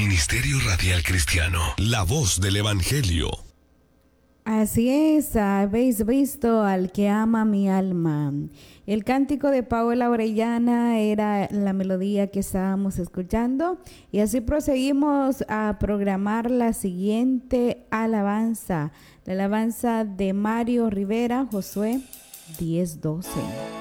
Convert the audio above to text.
Ministerio Radial Cristiano, la voz del Evangelio. Así es, habéis visto al que ama mi alma. El cántico de Paola Orellana era la melodía que estábamos escuchando y así proseguimos a programar la siguiente alabanza, la alabanza de Mario Rivera, Josué 10:12.